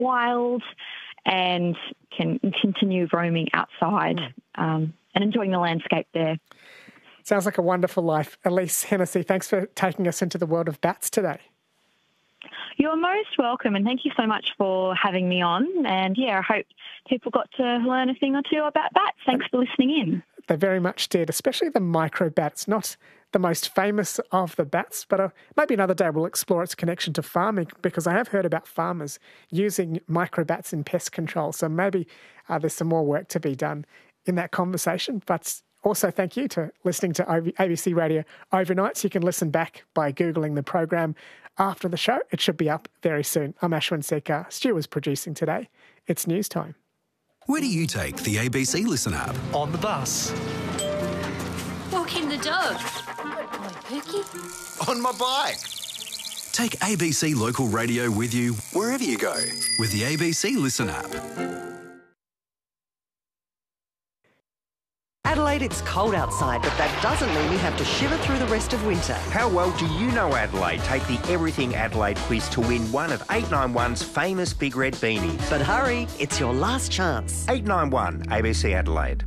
wild and can continue roaming outside and enjoying the landscape there. Sounds like a wonderful life. Elise Hennessy, thanks for taking us into the world of bats today. You're most welcome, and thank you so much for having me on. And, I hope people got to learn a thing or two about bats. Thanks for listening in. They very much did, especially the microbat. It's not the most famous of the bats, but maybe another day we'll explore its connection to farming, because I have heard about farmers using microbats in pest control. So maybe there's some more work to be done in that conversation. But also thank you to listening to ABC Radio Overnights. You can listen back by Googling the program after the show. It should be up very soon. I'm Ashwin Sekar. Stu was producing today. It's news time. Where do you take the ABC Listen app? On the bus. Walking the dog. Boy, Pookie. On my bike. Take ABC Local Radio with you wherever you go with the ABC Listen app. Adelaide, it's cold outside, but that doesn't mean we have to shiver through the rest of winter. How well do you know Adelaide? Take the Everything Adelaide quiz to win one of 891's famous Big Red beanies. But hurry, it's your last chance. 891 ABC Adelaide.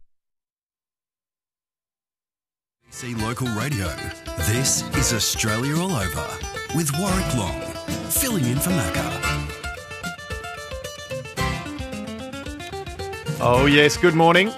ABC Local Radio. This is Australia All Over with Warwick Long, filling in for Macca. Oh, yes, good morning.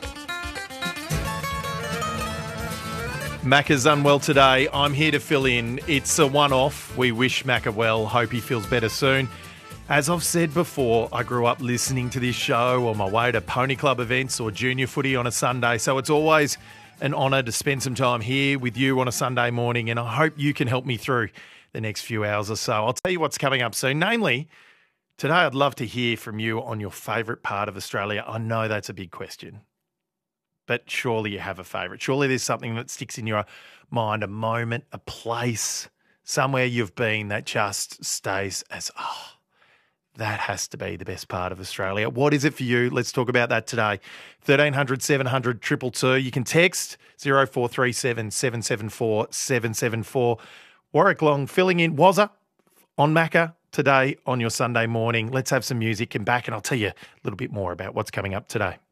Macca's unwell today. I'm here to fill in. It's a one-off. We wish Macca well. Hope he feels better soon. As I've said before, I grew up listening to this show on my way to pony club events or junior footy on a Sunday. So it's always an honour to spend some time here with you on a Sunday morning, and I hope you can help me through the next few hours or so. I'll tell you what's coming up soon. Namely, today I'd love to hear from you on your favourite part of Australia. I know that's a big question, but surely you have a favourite. Surely there's something that sticks in your mind, a moment, a place, somewhere you've been that just stays as, that has to be the best part of Australia. What is it for you? Let's talk about that today. 1300 700 222. You can text 0437 774 774. Warwick Long filling in Wazza on Macca today on your Sunday morning. Let's have some music and back, and I'll tell you a little bit more about what's coming up today.